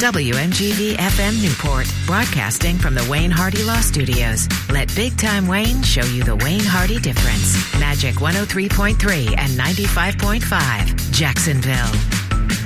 WMGV FM Newport, broadcasting from the Wayne Hardy Law Studios. Let Big Time Wayne show you the Wayne Hardy difference. Magic 103.3 and 95.5, Jacksonville.